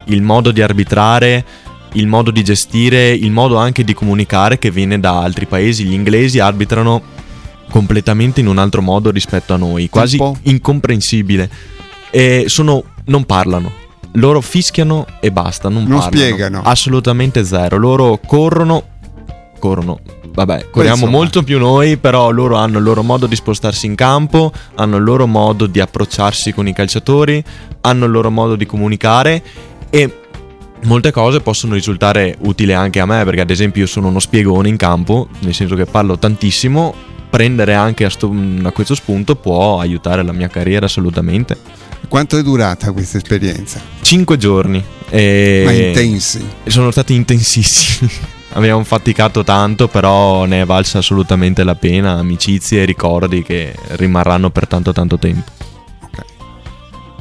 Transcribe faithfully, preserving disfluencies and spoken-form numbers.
il modo di arbitrare, il modo di gestire, il modo anche di comunicare che viene da altri paesi. Gli inglesi arbitrano completamente in un altro modo rispetto a noi, quasi Tipo? incomprensibile. E sono, non parlano, loro fischiano e basta, non, Non parlano, spiegano. assolutamente zero. Loro corrono, corrono, vabbè, corriamo insomma. molto più noi, però loro hanno il loro modo di spostarsi in campo, hanno il loro modo di approcciarsi con i calciatori, hanno il loro modo di comunicare, e molte cose possono risultare utili anche a me, perché ad esempio io sono uno spiegone in campo, nel senso che parlo tantissimo. Prendere anche a, sto, a questo spunto può aiutare la mia carriera assolutamente. Quanto è durata questa esperienza? Cinque giorni. E Ma intensi. sono stati intensissimi. Abbiamo faticato tanto, però ne è valsa assolutamente la pena. Amicizie e ricordi che rimarranno per tanto tanto tempo.